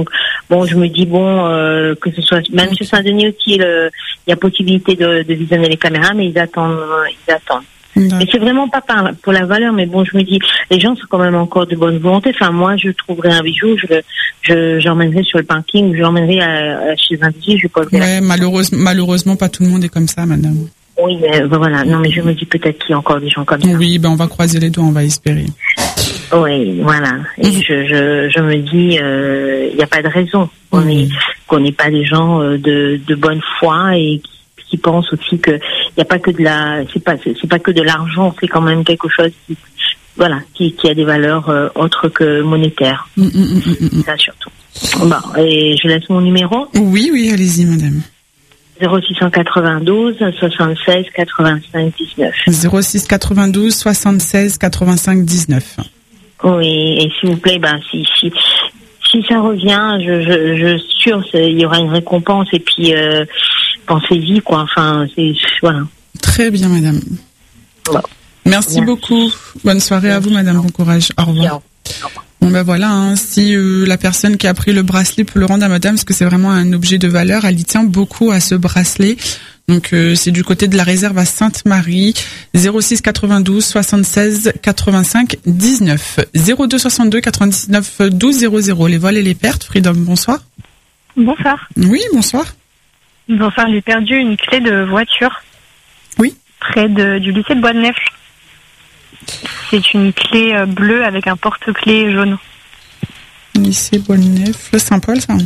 bon, je me dis bon, euh, que ce soit même sur Saint-Denis aussi, il y a possibilité de, de visionner les caméras, mais ils attendent, ils attendent. Mais c'est vraiment pas par, pour la valeur, mais bon, je me dis, les gens sont quand même encore de bonne volonté. Enfin, moi, je trouverais un bijou, je le, je, j'emmènerai sur le parking, je l'emmènerai à, à chez un bijou, je poserai. Ouais, malheureusement, malheureusement, pas tout le monde est comme ça, madame. Oui, mais voilà. Non, mais je me dis peut-être qu'il y a encore des gens comme ça. Oui, ben, on va croiser les doigts, on va espérer. Oui, voilà. Et mmh. je, je, je me dis, il euh, n'y a pas de raison qu'on mmh. est, qu'on n'est pas des gens euh, de, de bonne foi et qui qui pensent aussi que il y a pas que de la c'est pas c'est, c'est pas que de l'argent, c'est quand même quelque chose qui voilà qui, qui a des valeurs euh, autres que monétaires. Mmh, mmh, mmh, ça surtout. Bon, et je laisse mon numéro. Oui oui, allez-y madame. zéro six quatre-vingt-douze soixante-seize quatre-vingt-cinq dix-neuf. zéro six quatre-vingt-douze soixante-seize quatre-vingt-cinq dix-neuf. Oui, et s'il vous plaît, ben si si si ça revient, je je je suis sûre il y aura une récompense et puis euh, pensez-y, quoi. Enfin, c'est, voilà. Très bien, madame. Bon. Merci, Merci beaucoup. Bonne soirée Merci. à vous, madame. Bon courage. Au revoir. Bon, ben voilà, hein, si euh, la personne qui a pris le bracelet peut le rendre à madame, parce que c'est vraiment un objet de valeur, elle y tient beaucoup à ce bracelet. Donc, euh, c'est du côté de la réserve à Sainte-Marie. zéro six quatre-vingt-douze soixante-seize quatre-vingt-cinq dix-neuf. zéro deux soixante-deux quatre-vingt-dix-neuf douze zéro zéro. Les vols et les pertes. Freedom, bonsoir. Bonsoir. Oui, bonsoir. Bonsoir, j'ai perdu une clé de voiture. Oui. Près de, du lycée de Bois-de-Neuf. C'est une clé euh, bleue avec un porte-clés jaune. Lycée Bois-de-Neuf, le Saint-Paul, ça.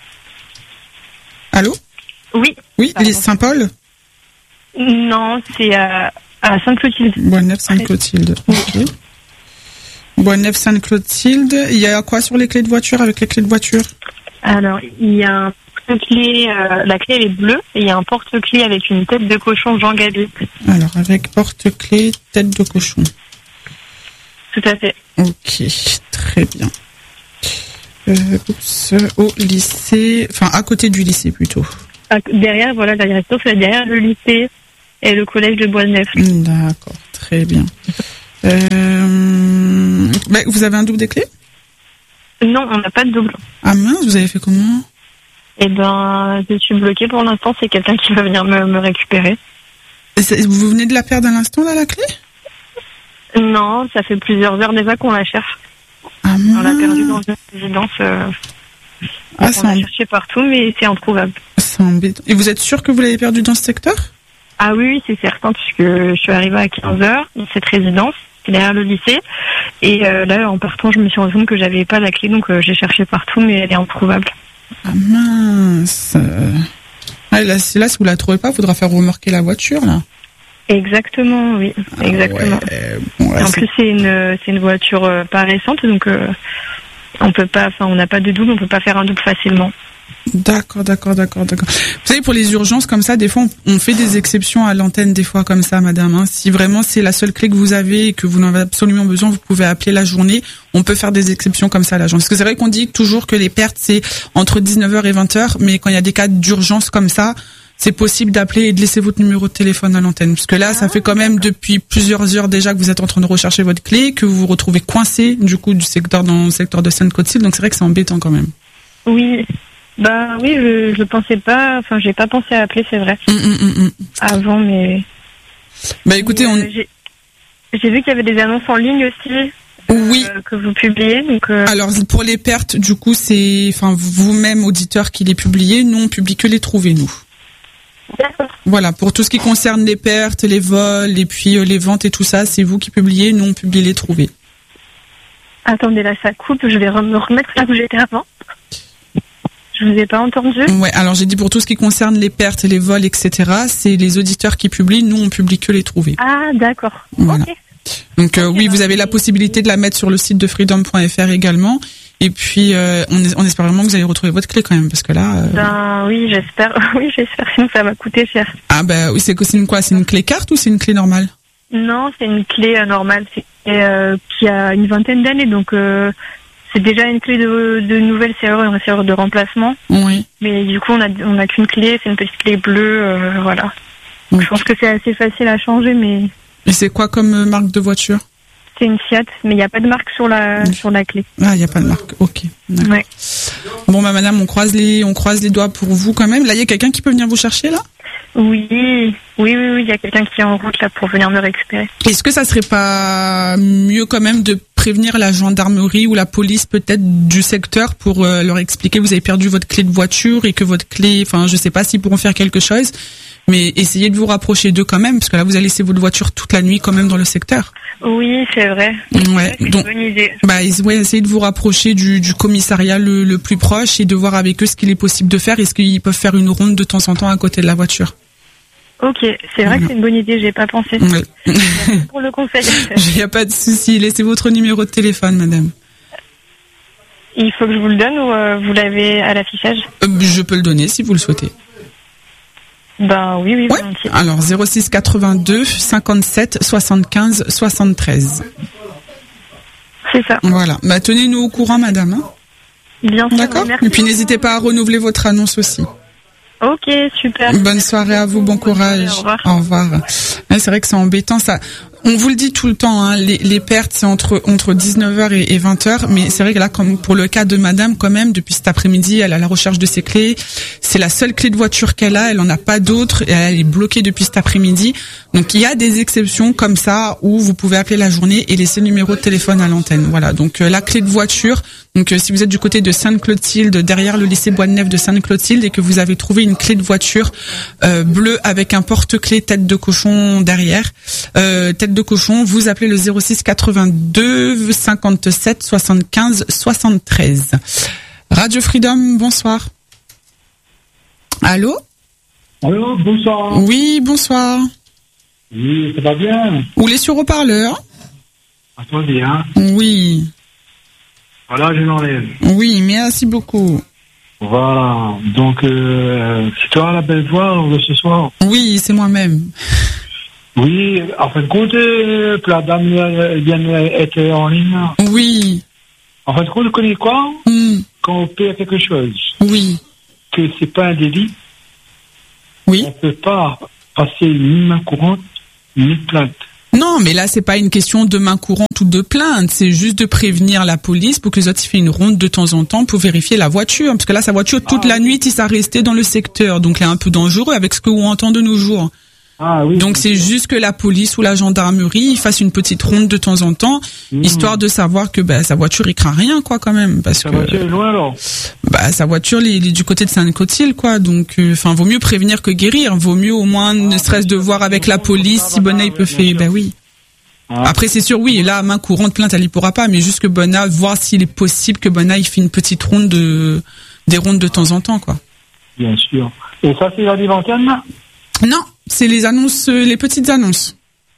Allô? Oui. Oui, les Saint-Paul? Non, c'est à, à Sainte-Clotilde. Bois-de-Neuf, Sainte-Clotilde. Ok. Bois-de-Neuf, Sainte-Clotilde. Il y a quoi sur les clés de voiture, avec les clés de voiture? Alors, il y a un clé, euh, la clé elle est bleue et il y a un porte-clés avec une tête de cochon Jean Gabi. Alors avec porte-clés, tête de cochon. Tout à fait. Ok, très bien. Euh, oups, au lycée, enfin à côté du lycée plutôt. À, derrière, voilà, la direction c'est derrière le lycée et le collège de Bois-de-Neuf. D'accord, très bien. Euh, bah, vous avez un double des clés? Non, on n'a pas de double. Ah mince, vous avez fait comment? Eh ben, je suis bloquée pour l'instant. C'est quelqu'un qui va venir me, me récupérer. Et vous venez de la perdre à l'instant, là, la clé? Non, ça fait plusieurs heures déjà qu'on la cherche. Ah, on l'a perdue dans une résidence. Euh, ah, on l'a embêtant. cherché partout, mais c'est introuvable. C'est embêtant. Et vous êtes sûr que vous l'avez perdue dans ce secteur? Ah oui, oui, c'est certain, puisque je suis arrivée à quinze heures dans cette résidence. C'est derrière le lycée. Et euh, là, en partant, je me suis rendu compte que j'avais pas la clé, donc euh, j'ai cherché partout, mais elle est introuvable. Ah mince. Ah, là, si, là, si vous la trouvez pas, il faudra faire remorquer la voiture, là. Exactement, oui. Ah, exactement. Ouais. Bon, ouais, en c'est... plus, c'est une, c'est une voiture euh, pas récente, donc euh, on peut pas, enfin, on n'a pas de double, on peut pas faire un double facilement. D'accord, d'accord, d'accord, d'accord. Vous savez, pour les urgences comme ça, des fois, on, on fait des exceptions à l'antenne, des fois comme ça, madame. Hein. Si vraiment c'est la seule clé que vous avez et que vous en avez absolument besoin, vous pouvez appeler la journée. On peut faire des exceptions comme ça à l'agence. Parce que c'est vrai qu'on dit toujours que les pertes, c'est entre dix-neuf heures et vingt heures, mais quand il y a des cas d'urgence comme ça, c'est possible d'appeler et de laisser votre numéro de téléphone à l'antenne. Parce que là, ça fait quand même depuis plusieurs heures déjà que vous êtes en train de rechercher votre clé, que vous vous retrouvez coincé, du coup, du secteur dans le secteur de Sainte-Clotilde. Donc c'est vrai que c'est embêtant quand même. Oui. Bah oui, je, je pensais pas, enfin j'ai pas pensé à appeler, c'est vrai. Mmh, mmh, mmh. Avant, mais. Bah écoutez, mais, on. Euh, j'ai, j'ai vu qu'il y avait des annonces en ligne aussi. Oui. Euh, que vous publiez, donc. Euh... Alors pour les pertes, du coup, c'est, enfin vous-même auditeur qui les publiez. Nous, on publie que les trouvés, nous. D'accord. Voilà, pour tout ce qui concerne les pertes, les vols et puis euh, les ventes et tout ça, c'est vous qui publiez. Nous, on publie les trouvés. Attendez, là ça coupe. Je vais me remettre là où j'étais avant. Je vous ai pas entendu. Ouais, alors j'ai dit pour tout ce qui concerne les pertes, les vols, et cetera, c'est les auditeurs qui publient, nous on publie que les trouvés. Ah, d'accord. Voilà. Okay. Donc euh, okay, oui, bah, vous avez la possibilité de la mettre sur le site de freedom point f r également. Et puis euh, on, on espère vraiment que vous allez retrouver votre clé quand même, parce que là. Euh... Ben oui, j'espère. Oui, j'espère. Sinon ça va coûter cher. Ah ben oui, c'est c'est une quoi? C'est une clé carte ou c'est une clé normale? Non, c'est une clé euh, normale, c'est euh, qui a une vingtaine d'années, donc. Euh, C'est déjà une clé de, de nouvelle serrure, une serrure de remplacement. Oui. Mais du coup, on a, on a qu'une clé, c'est une petite clé bleue, euh, voilà. Donc, oui. Je pense que c'est assez facile à changer, mais. Et c'est quoi comme marque de voiture? c'était une Fiat, mais il n'y a pas de marque sur la, sur la clé. Ah, il n'y a pas de marque, ok. Ouais. Bon, bah, madame, on croise les, on croise les doigts pour vous quand même. Là, il y a quelqu'un qui peut venir vous chercher, là? Oui, oui, oui, oui, il y a quelqu'un qui est en route, là, pour venir me récupérer. Est-ce que ça serait pas mieux quand même de prévenir la gendarmerie ou la police peut-être du secteur pour euh, leur expliquer que vous avez perdu votre clé de voiture et que votre clé, enfin, je sais pas s'ils pourront faire quelque chose, mais essayez de vous rapprocher d'eux quand même, parce que là, vous allez laisser votre voiture toute la nuit quand même dans le secteur. Oui, c'est vrai. Ouais, c'est donc, une bonne idée. bah, ouais, essayez de vous rapprocher du, du commissariat le, le plus proche et de voir avec eux ce qu'il est possible de faire. Est-ce qu'ils peuvent faire une ronde de temps en temps à côté de la voiture? Ok, c'est vrai que c'est une bonne idée, j'ai pas pensé. Ouais. Merci pour le conseil. Il n'y a pas de souci. Laissez votre numéro de téléphone, madame. Il faut que je vous le donne ou euh, vous l'avez à l'affichage? Euh, je peux le donner si vous le souhaitez. Ben oui, oui, Ouais. volontiers. Alors zéro six quatre-vingt-deux cinquante-sept soixante-quinze soixante-treize. C'est ça. Voilà. Bah, tenez-nous au courant, madame. Hein. Bien sûr. D'accord. Merci. Et puis n'hésitez pas à renouveler votre annonce aussi. Ok, super. Bonne soirée à vous, bon courage. Au revoir. Au revoir. Ouais, c'est vrai que c'est embêtant ça. On vous le dit tout le temps, hein, les, les pertes c'est entre entre dix-neuf heures et, et vingt heures, mais c'est vrai que là, comme pour le cas de madame, quand même, depuis cet après-midi, elle a la recherche de ses clés. C'est la seule clé de voiture qu'elle a, elle en a pas d'autre, et elle est bloquée depuis cet après-midi. Donc il y a des exceptions comme ça où vous pouvez appeler la journée et laisser le numéro de téléphone à l'antenne. Voilà. Donc euh, la clé de voiture. Donc euh, si vous êtes du côté de Sainte-Clotilde, derrière le lycée Bois-de-Neuf de Sainte-Clotilde, et que vous avez trouvé une clé de voiture euh, bleue avec un porte-clés tête de cochon derrière, euh, tête de cochon, vous appelez le zéro six quatre-vingt-deux cinquante-sept soixante-quinze soixante-treize. Radio Freedom, bonsoir. Allô? Allô, bonsoir. Oui, bonsoir. Oui, ça va bien? Vous les sur haut-parleur? Attendez, hein. Oui. Voilà, je l'enlève. Oui, merci beaucoup. Voilà, donc euh, c'est toi la belle voix de ce soir? Oui, c'est moi-même. Oui, en fin de compte, euh, que la dame euh, vient être en ligne. Oui. En fin de compte, vous connaissez quoi? Mm. Quand on paie quelque chose. Oui. Que c'est pas un délit. Oui. On peut pas passer ni main courante, ni plainte. Non, mais là, c'est pas une question de main courante ou de plainte. C'est juste de prévenir la police pour que les autres fassent une ronde de temps en temps pour vérifier la voiture. Parce que là, sa voiture, toute ah, la oui. nuit, il s'est resté dans le secteur. Donc, elle est un peu dangereux avec ce qu'on entend de nos jours. Ah, oui, donc, c'est juste que la police ou la gendarmerie fasse une petite ronde de temps en temps, mmh. histoire de savoir que bah, sa voiture, il craint rien, quoi, quand même. Parce sa que, voiture est loin, alors? Bah, sa voiture, il est du côté de Sainte-Clotilde, quoi. Donc, enfin, euh, vaut mieux prévenir que guérir. Vaut mieux au moins, ne serait-ce de voir avec la police si Bonnat, il peut faire. Bah oui. Après, c'est sûr, oui, là, main courante, plainte, elle y pourra pas, mais juste que Bonnat, voir s'il est possible que Bonnat, il fait une petite ronde de, des rondes de temps en temps, quoi. Bien sûr. Et ça, c'est la l'antenne, là? Non, c'est les annonces, euh, les petites annonces.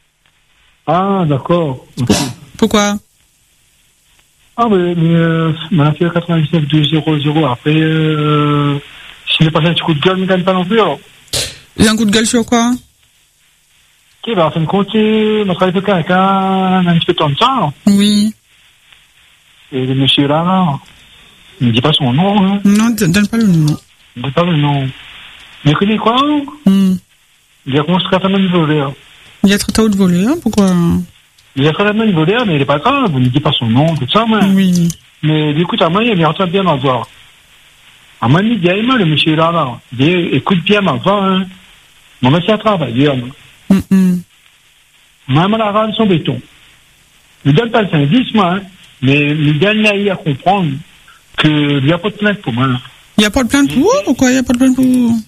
Ah, d'accord. Okay. Pourquoi? Ah, mais, mais euh, on a fait quatre-vingt-dix-neuf deux zéro zéro. Après, euh, s'il n'est pas fait un petit coup de gueule, il ne gagne pas non plus, alors. Il y a un coup de gueule sur quoi? Ok, bah, en fin de compte, on a travaillé avec quelqu'un, un inspecteur de temps. Oui. Et le monsieur là, là, il ne dit pas son nom, hein. Non, donne pas le nom. Il ne dit pas le nom. Mais il connaît quoi? Mm. Il a construit la famille voleur. Il a traité de voleur, pourquoi? Il a traité la famille voleur, mais il n'est pas grave, il ne dit pas son nom, tout ça, mais. Oui. Mais écoute, à moi, il est en train de bien m'avoir. À moi, il dit, il le monsieur là, là. Il dit, écoute bien m'avoir, hein. Mon monsieur a travaillé, hein. Mm-mm. Même la rade son béton. Il ne donne pas le indice, moi, hein, mais il donne à comprendre qu'il n'y a pas de plainte pour moi. Il n'y a pas de plainte pour vous? Pourquoi il n'y a pas de plainte pour vous?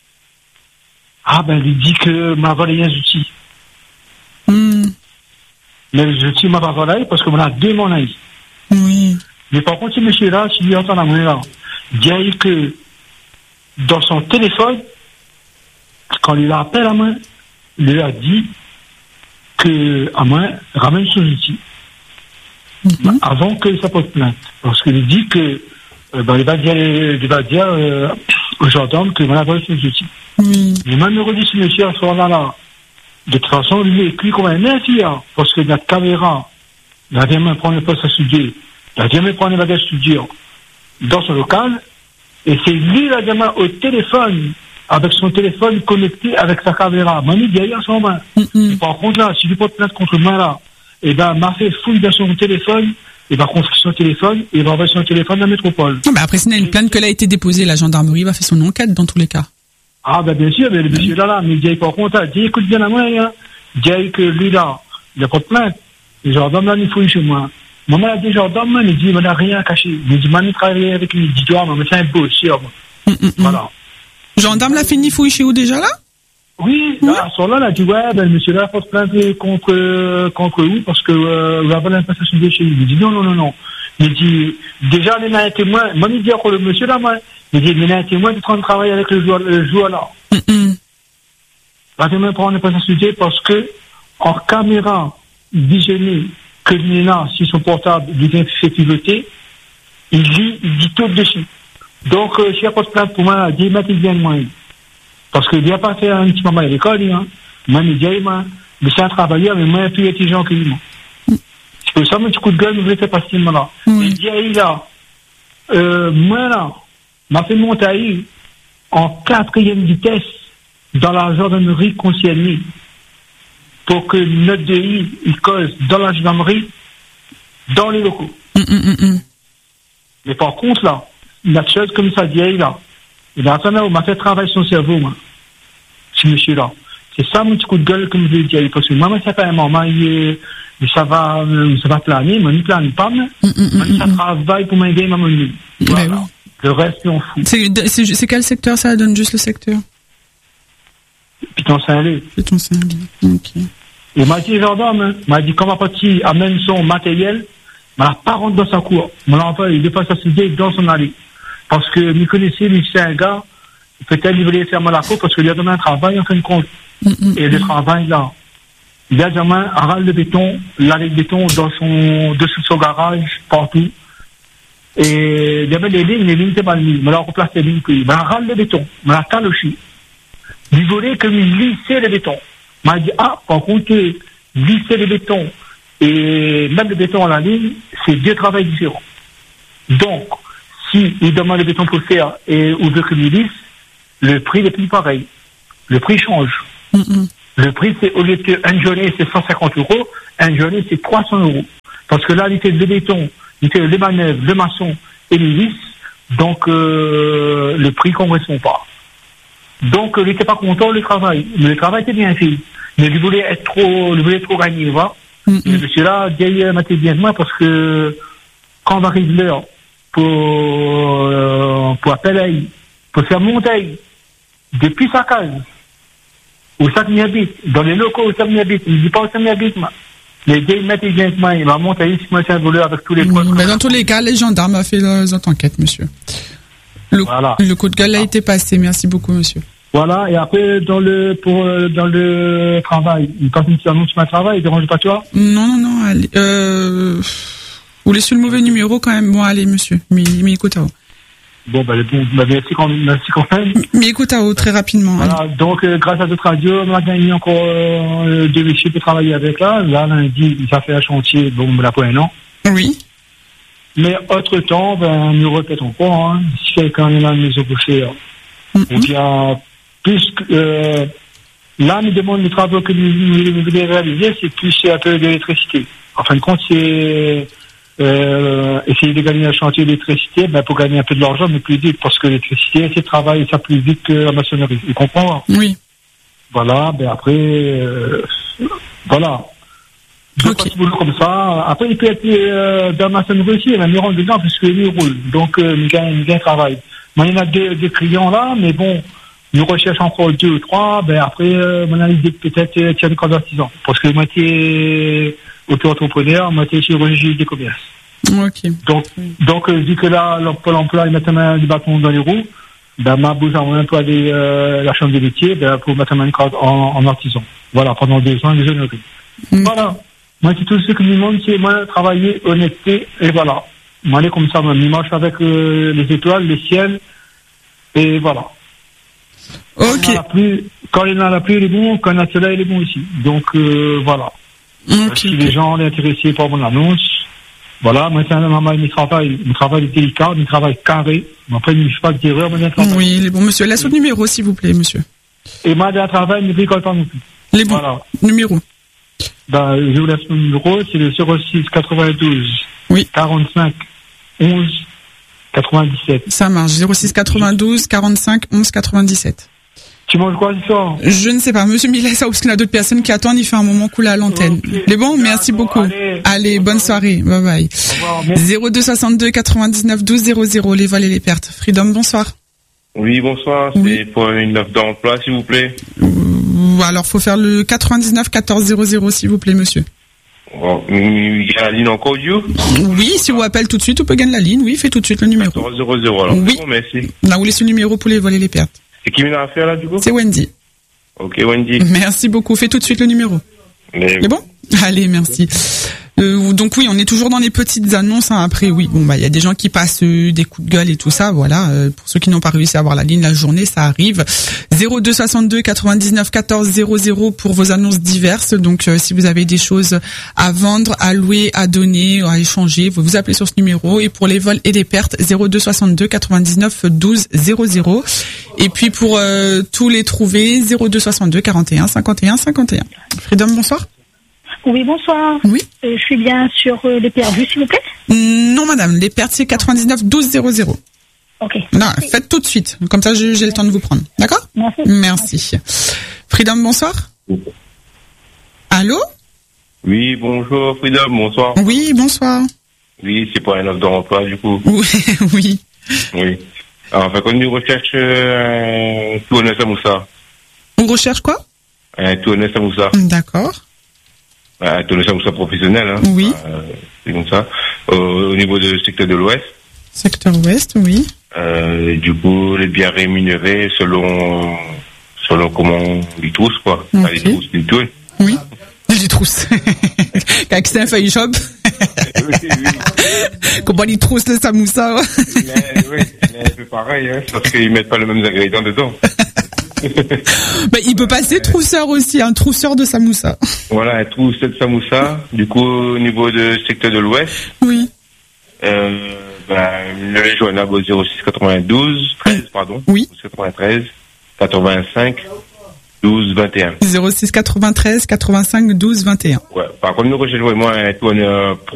Ah, ben, il dit que m'a volé un outil. Mm. Mais les outils m'a pas volé parce que on a deux monnaies. Oui. Mais par contre, ce monsieur-là, s'il lui entend la monnaie là, il dit que dans son téléphone, quand il appelle à main, il lui a dit que à main ramène son outil. Mm-hmm. Avant qu'il ne porte plainte. Parce qu'il dit que euh, ben, il va dire, il va dire euh, aux gendarmes qu'il va volé son outil. Oui. Mais même le redit ce monsieur à ce moment-là, là, de toute façon, lui est cuit comme un infia, parce que notre caméra, la deuxième prend le poste à studier, la deuxième prend le bagage à studier dans son local, et c'est lui, la deuxième, au téléphone, avec son téléphone connecté avec sa caméra. Mamie, derrière son main. Mm-mm. Par contre, là, si tu portes plainte contre moi, là, et ben, m'a fait fouille dans son téléphone, et va construire son téléphone, et va envoyer son téléphone à la métropole. Non, mais après, s'il y a une plainte que là a été déposée, la gendarmerie va faire son enquête dans tous les cas. Ah, ben, bien sûr, mais le monsieur là, là, mais il dit, par contre, il dit, écoute bien la main, hein. Il dit que lui là, il n'a pas de plainte. Les gendarmes là, il fouille chez moi. Maman a dit, gendarme, il dit, il n'a rien à cacher. Il dit, maman, il travaille avec lui, il dit, toi, mais c'est un beau, sûr. Mm, mm, voilà. Gendarme l'a fini fouille chez où déjà là? Oui, là, sur là, il a dit, ouais, ben, le monsieur là, porte plainte contre, contre vous, parce que, euh, vous avez l'impression de chez lui. Il dit, non, non, non, non. Il dit, déjà, il y a un témoin, moi, il dit, encore le monsieur là, moi, il dit, il y a un témoin qui est en train de travailler avec le joueur, le joueur là. Mm-mm. Là, je ne prends pas sujet parce que, en caméra visionnée, que Nina, si son portable devient sécurité, il lit, il dit tout dessus. Donc, euh, s'il n'y a pas de plainte pour moi, il m'a dit bien de moi. Parce qu'il n'a pas fait un petit moment à l'école, hein. Moi, il dit, moi, mais c'est un travailleur, mais moi, plus intelligent que lui. C'est pour ça, mon petit coup de gueule, je ne fait pas ce là. Il dit, il là, euh, moi, là, m'a fait monter en quatrième vitesse dans la gendarmerie concernée pour que notre D I, il cause dans la gendarmerie, dans les locaux. Mm, mm, mm. Mais par contre, là, la chose comme ça dit, là, il a on m'a fait travailler son cerveau, moi, ce monsieur-là. C'est ça mon petit coup de gueule que je veux dire. Parce que moi, c'est pas un moment, il, ça va, ça va planer, moi, il ne plane pas, mais mm, mm, ça mm, travaille pour m'aider, maman. Voilà. Ben oui. Le reste, on fout. C'est, c'est, c'est quel secteur ça donne juste le secteur? Piton Saint-Lé. Piton Saint-Lé, ok. Il m'a dit, gendarme, hein, m'a dit, comment petit amène son matériel, m'a pas rentré dans sa cour. Mon enfant, il dépasse sa sujet dans son allée. Parce que, me connaissez, lui, c'est un gars, peut-être il voulait faire mal à la cour parce qu'il a donné un travail, en fin de compte. Mm-hmm. Et le travail, là, il a jamais arraché le béton, l'allée de béton dans son, dessous de son garage, partout. Et il y avait les lignes, les lignes n'étaient pas lignes. Mais là, on replace les lignes, puis il m'a arraché le béton, il m'a taloché. Il voulait que il lissait le béton. Il m'a dit, ah, par contre, lisser le béton et même le béton à la ligne, c'est deux travails différents. Donc, si il demande le béton pour le faire et ou veut que il lisse, le prix n'est plus pareil. Le prix change. Mm-hmm. Le prix, c'est, au lieu qu'une journée, c'est cent cinquante euros, une journée, c'est trois cents euros. Parce que là, il fait le béton, il fait les manœuvres, le maçon et les vis, donc euh, le prix ne correspond pas. Donc, il n'était pas content du travail. Mais le travail était bien fait. Mais il voulait être trop, il voulait trop gagner, vous voyez. Mm-hmm. Et monsieur là, il m'a dit bien de moi parce que quand on arrive l'heure pour, euh, pour appeler, pour faire monter depuis sa case, où ça m'y habite, dans les locaux où ça m'y habite, il ne dit pas où ça m'y habite, moi. Les gars, ils mettent bien de moi, il va monter ici, moi, c'est un voleur avec tous les oui, mais dans tous les cas, les gendarmes ont fait leurs enquêtes, monsieur. Le, voilà. Le coup de gueule a été passé. Merci beaucoup, monsieur. Voilà. Et après, dans le, pour, dans le travail, quand une petite annonce sur un travail, il dérange pas toi? Non, non, non, allez, euh, vous laissez le mauvais numéro quand même. Bon, allez, monsieur. Mais, mais écoute, à vous. Bon, ben, bon, ben, merci quand même, merci quand même. Mais écoute, à vous, très rapidement. Voilà. Allez. Donc, euh, grâce à d'autres radios, on a gagné encore, euh, deux messieurs pour travailler avec là. Là, lundi, ça fait un chantier, bon, là, pour un an. Oui. Mais autre temps, ben, nous répétons encore, hein, si quelqu'un est là, nous embaucher, mm-hmm. on vient, plus que, euh, là, nous demandons les travaux que nous, nous, nous voulons réaliser, c'est plus un peu d'électricité. En fin de compte, c'est, euh, essayer de gagner un chantier d'électricité, ben, pour gagner un peu de l'argent, mais plus vite, parce que l'électricité, c'est travail, ça plus vite que la maçonnerie. Vous comprenez? Oui. Voilà, ben, après, euh, voilà. Donc, okay. Comme ça. Après, il peut être euh, dans ma maçonnerie aussi, il y a un miroir dedans, puisque lui roule. Donc, euh, il gagne, il gagne travail. Moi, il y en a deux, deux clients là, mais bon, nous recherchons encore deux ou trois. Ben, après, euh, mon analyse peut-être euh, tiens encore d'artisan. Parce que moitié auto-entrepreneur, moitié chirurgie des commerces. Ok. Donc, donc euh, vu que là, Pôle emploi, il met maintenant du bâton dans les roues, ben, ma bouse a employé euh, la chambre des métiers, ben, pour mettre un cadre en, en artisan. Voilà, pendant deux ans, des génériques. Mm. Voilà. Moi, c'est tout ce que je me demande, c'est moi, travailler, honnêteté, et voilà. Moi, aller comme ça, moi, je marche avec euh, les étoiles, les ciels, et voilà. Ok. Quand il y en a la pluie, il est bon, quand il y en a le soleil, il est bon aussi. Donc, euh, voilà. Okay. Si les gens sont intéressés par mon annonce, voilà, moi, c'est un maman, mon travail, mon travail est délicat, mon travail carré. Après, il ne fait pas d'erreur, mon travail. Oui, il est bon, monsieur. Laisse votre numéro, s'il vous plaît, monsieur. Et moi, j'ai un travail, ne bricole pas non plus. Les bons. Voilà. Numéro. Bah, je vous laisse mon numéro, c'est le zéro six quatre-vingt-douze oui. quarante-cinq onze quatre-vingt-dix-sept. Ça marche, zéro six quatre-vingt-douze quarante-cinq onze quatre-vingt-dix-sept. Tu manges quoi ce soir? Je ne sais pas, monsieur Millet, ça, parce qu'il y a d'autres personnes qui attendent, il fait un moment cool à l'antenne. Okay. Mais bon, merci beaucoup. Allez, allez bonne soirée, bye bye. zéro deux soixante-deux quatre-vingt-dix-neuf douze zéro zéro, les vols et les pertes. Freedom, bonsoir. Oui, bonsoir, oui. C'est pour une offre d'emploi, s'il vous plaît. Euh, alors, faut faire le quatre-vingt-dix-neuf quatorze zéro zéro, s'il vous plaît, monsieur. Oh, il y a la ligne encore audio? Oui, si vous appelez tout de suite, on peut gagner la ligne, oui, faites tout de suite le numéro. quatorze zéro zéro, alors. Oui. Bon, merci. Là, vous laissez le numéro pour les vols et les pertes. C'est qui vient à faire là, du coup? C'est Wendy. Ok, Wendy. Merci beaucoup. Fais tout de suite le numéro. Mais... C'est bon? Allez, merci. Euh, donc oui, on est toujours dans les petites annonces. Hein. Après, oui, bon bah il y a des gens qui passent euh, des coups de gueule et tout ça. Voilà. Euh, pour ceux qui n'ont pas réussi à avoir la ligne la journée, ça arrive. zéro deux soixante-deux quatre-vingt-dix-neuf quatorze zéro zéro pour vos annonces diverses. Donc euh, si vous avez des choses à vendre, à louer, à donner, à échanger, vous vous appelez sur ce numéro. Et pour les vols et les pertes, zéro deux soixante-deux quatre-vingt-dix-neuf douze zéro zéro. Et puis pour euh, tous les trouver, zéro deux soixante-deux quarante et un cinquante et un cinquante et un. Freedom, bonsoir. Oui, bonsoir. Oui. Euh, je suis bien sur euh, les perdus, s'il vous plaît. Non, madame. Les pertes, c'est quatre-vingt-dix-neuf douze zéro zéro. Ok. Non, faites tout de suite. Comme ça, j'ai, j'ai le temps de vous prendre. D'accord? Merci. Merci. Freedom, bonsoir. Allô? Oui, bonjour, Freedom, bonsoir. Oui, bonsoir. Oui, c'est pour un offre d'emploi, du coup. Oui, oui. Oui. Alors, en fait, on nous recherche euh, un tourneur Samoussa. On recherche quoi? Un tourneur Samoussa. D'accord. Un tourneur Samoussa professionnel, hein. Oui. Euh, c'est comme ça. Euh, au niveau du secteur de l'Ouest. Secteur Ouest, oui. Euh, du coup, les bien rémunérés selon, selon comment les trousses, quoi. Okay. Ah, les trousses, les tours. Oui. Les trousses. Avec c'est un feuille shop. Oui, oui. Comment les trousses le samoussa? Mais, oui, c'est pareil, hein, parce qu'ils mettent pas les mêmes ingrédients dedans. Bah, il peut passer trousseur aussi, un trousseur de samoussa. Voilà, un trousseur de samoussa. Du coup, au niveau du secteur de l'Ouest. Oui. Euh, ben, le joignable au zéro six quatre-vingt-douze, treize, pardon. Oui. quatre-vingt-treize, quatre-vingt-cinq, douze, vingt et un. zéro six quatre-vingt-treize, quatre-vingt-cinq, douze, vingt et un. Ouais. Par contre, nous recherchons vraiment un tourneur pro.